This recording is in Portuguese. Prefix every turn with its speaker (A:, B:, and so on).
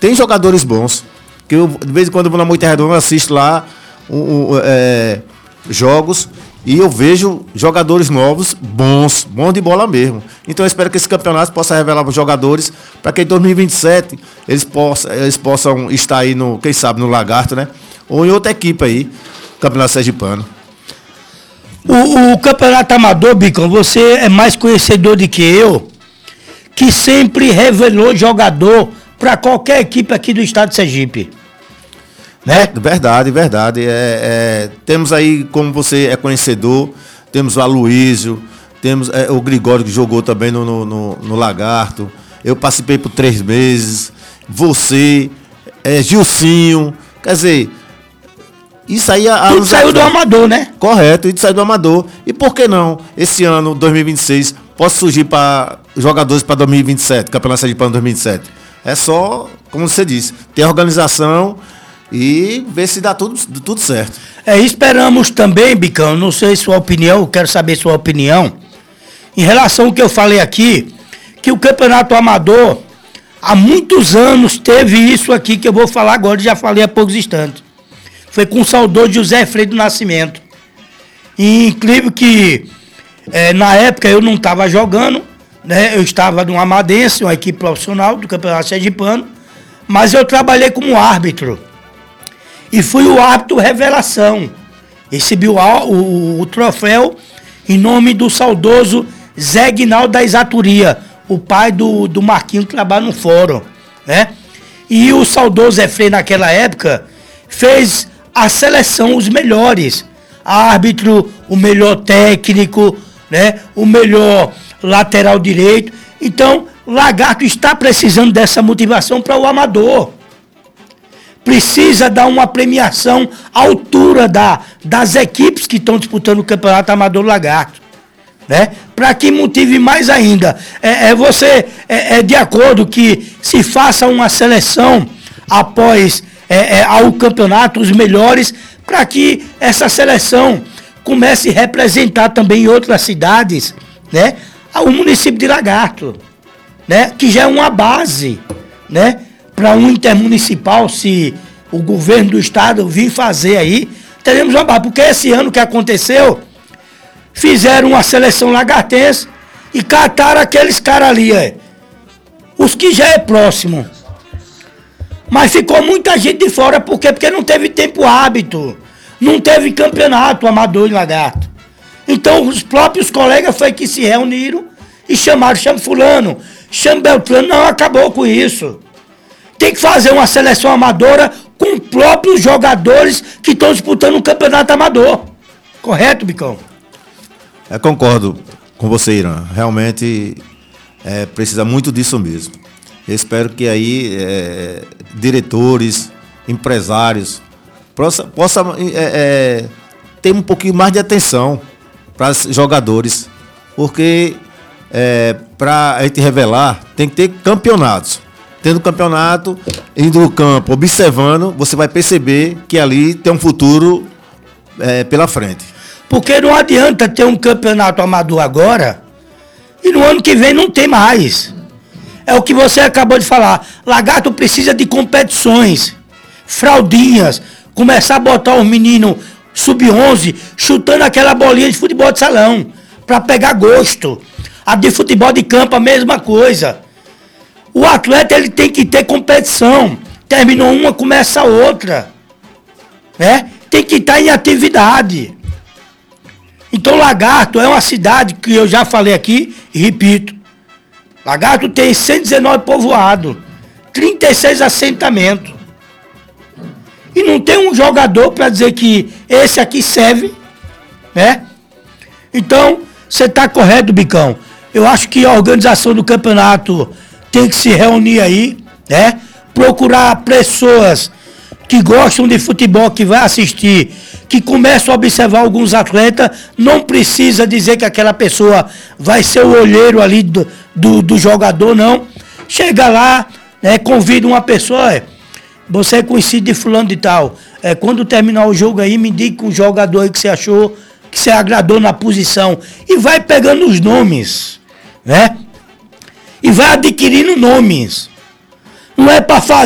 A: tem jogadores bons. Que eu, de vez em quando eu vou na Moita Redonda, assisto lá jogos e eu vejo jogadores novos, bons de bola mesmo. Então eu espero que esse campeonato possa revelar os jogadores para que em 2027 eles possam estar aí, quem sabe, no Lagarto, né? Ou em outra equipe aí, Campeonato Sergipano.
B: O Campeonato Amador, Bicão, você é mais conhecedor do que eu, que sempre revelou jogador para qualquer equipe aqui do estado de Sergipe. Né?
A: Verdade. Temos aí, como você é conhecedor, temos o Aloísio, temos o Gregório, que jogou também no Lagarto. Eu participei por 3 meses. Você, Gilcinho, quer dizer, isso aí...
B: Tudo saiu do Amador, né?
A: Correto, isso saiu do Amador. E por que não, esse ano, 2026, possa surgir para jogadores para 2027, Campeonato Sergipano 2027? É só, como você disse, ter organização e ver se dá tudo certo.
B: Esperamos também, Bicão, não sei sua opinião, eu quero saber sua opinião, em relação ao que eu falei aqui, que o Campeonato Amador, há muitos anos, teve isso aqui que eu vou falar agora, já falei há poucos instantes. Foi com o saudoso José Freire do Nascimento. E incrível que, na época, eu não estava jogando, né? Eu estava no Amadense, uma equipe profissional do Campeonato Sergipano, mas eu trabalhei como árbitro. E fui o árbitro revelação. Recebi o troféu em nome do saudoso Zé Guinaldo da Exaturia, o pai do Marquinho, que trabalha no fórum, né? E o saudoso Zé Freire, naquela época, fez a seleção, os melhores. Árbitro, o melhor técnico, né? O melhor lateral direito. Então, Lagarto está precisando dessa motivação para o amador. Precisa dar uma premiação à altura das equipes que estão disputando o Campeonato Amador Lagarto, né? Para que motive mais ainda. Você é de acordo que se faça uma seleção após ao campeonato, os melhores, para que essa seleção comece a representar também em outras cidades, né? O município de Lagarto, né? Que já é uma base, né? Para um intermunicipal, se o governo do estado vir fazer aí, teremos uma base. Porque esse ano que aconteceu, fizeram uma seleção lagartense e cataram aqueles caras ali, os que já é próximo. Mas ficou muita gente de fora, por quê? Porque não teve tempo hábito, não teve campeonato amador em Lagarto. Então os próprios colegas foi que se reuniram e chamaram, chama fulano, chama Beltrano, não, acabou com isso. Tem que fazer uma seleção amadora com próprios jogadores que estão disputando um campeonato amador. Correto, Bicão?
A: Eu concordo com você, Irã. Realmente precisa muito disso mesmo. Eu espero que aí diretores, empresários possam ter um pouquinho mais de atenção para os jogadores, porque para a gente revelar tem que ter campeonatos. Tendo campeonato, indo no campo, observando, você vai perceber que ali tem um futuro pela frente.
B: Porque não adianta ter um campeonato amador agora e no ano que vem não tem mais. É o que você acabou de falar. Lagarto precisa de competições, fraldinhas, começar a botar os meninos sub-11 chutando aquela bolinha de futebol de salão, para pegar gosto. A de futebol de campo, a mesma coisa. O atleta ele tem que ter competição. Terminou uma, começa a outra. Né? Tem que estar em atividade. Então Lagarto é uma cidade que eu já falei aqui e repito. Lagarto tem 119 povoados, 36 assentamentos. E não tem um jogador para dizer que esse aqui serve, né? Então, você está correto, Bicão. Eu acho que a organização do campeonato tem que se reunir aí, né? Procurar pessoas que gostam de futebol, que vai assistir, que começam a observar alguns atletas. Não precisa dizer que aquela pessoa vai ser o olheiro ali do jogador, não. Chega lá, né, convida uma pessoa, você é conhecido de fulano de tal. Quando terminar o jogo aí, me indique um jogador aí que você achou, que você agradou na posição. E vai pegando os nomes, né? E vai adquirindo nomes. Não é para